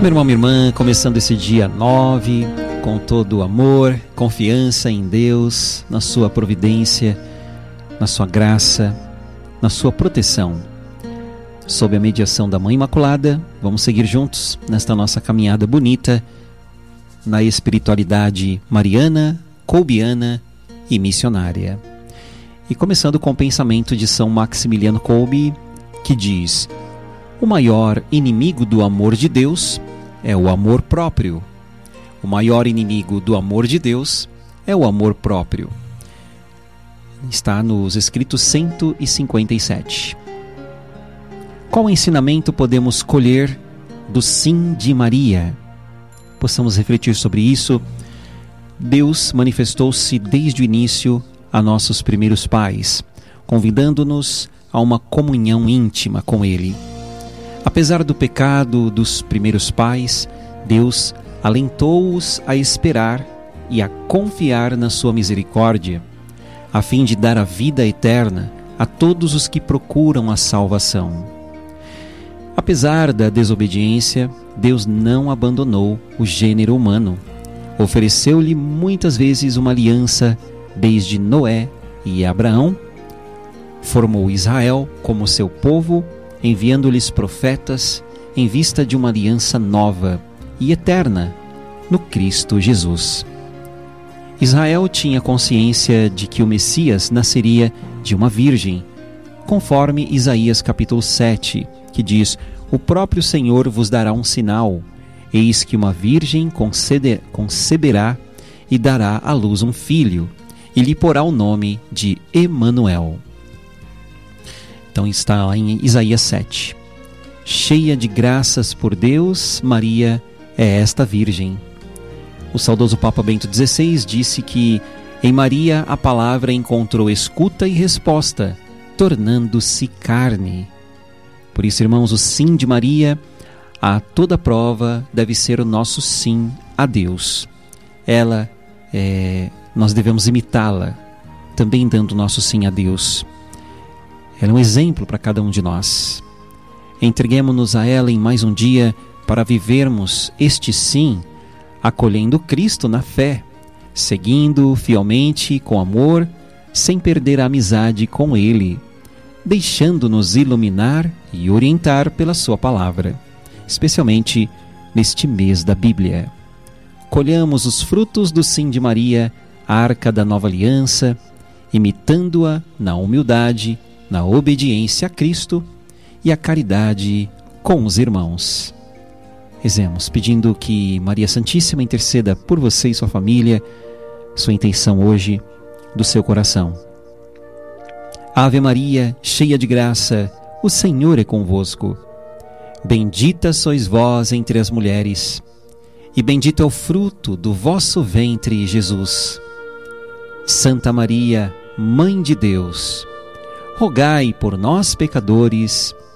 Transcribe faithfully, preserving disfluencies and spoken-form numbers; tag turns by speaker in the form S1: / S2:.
S1: Meu irmão, minha irmã, começando esse dia nove, com todo o amor, confiança em Deus, na sua providência, na sua graça, na sua proteção. Sob a mediação da Mãe Imaculada, vamos seguir juntos nesta nossa caminhada bonita na espiritualidade mariana, colbiana e missionária. E começando com o pensamento de São Maximiliano Kolbe, que diz: o maior inimigo do amor de Deus é o amor próprio. O maior inimigo do amor de Deus é o amor próprio. Está nos escritos cento e cinquenta e sete. Qual ensinamento podemos colher do sim de Maria? Possamos refletir sobre isso. Deus manifestou-se desde o início a nossos primeiros pais, convidando-nos a uma comunhão íntima com Ele. Apesar do pecado dos primeiros pais, Deus alentou-os a esperar e a confiar na sua misericórdia, a fim de dar a vida eterna a todos os que procuram a salvação. Apesar da desobediência, Deus não abandonou o gênero humano. Ofereceu-lhe muitas vezes uma aliança desde Noé e Abraão. Formou Israel como seu povo, enviando-lhes profetas em vista de uma aliança nova e eterna no Cristo Jesus. Israel tinha consciência de que o Messias nasceria de uma virgem, conforme Isaías capítulo sete, que diz: o próprio Senhor vos dará um sinal, eis que uma virgem conceder, conceberá e dará à luz um filho, e lhe porá o nome de Emanuel. Então está lá em Isaías sete. Cheia de graças por Deus, Maria é esta virgem. O saudoso Papa Bento dezesseis disse que em Maria a palavra encontrou escuta e resposta, tornando-se carne. Por isso, irmãos, o sim de Maria a toda prova deve ser o nosso sim a Deus. Ela, é, nós devemos imitá-la, também dando o nosso sim a Deus. Ela é um exemplo para cada um de nós. Entreguemo-nos a ela em mais um dia para vivermos este sim, acolhendo Cristo na fé, seguindo fielmente com amor, sem perder a amizade com Ele, deixando-nos iluminar e orientar pela sua palavra, especialmente neste mês da Bíblia. Colhamos os frutos do sim de Maria, a arca da nova aliança, imitando-a na humildade, na obediência a Cristo e a caridade com os irmãos. Rezemos, pedindo que Maria Santíssima interceda por você e sua família, sua intenção hoje do seu coração. Ave Maria, cheia de graça, o Senhor é convosco. Bendita sois vós entre as mulheres, e bendito é o fruto do vosso ventre, Jesus. Santa Maria, Mãe de Deus, rogai por nós, pecadores,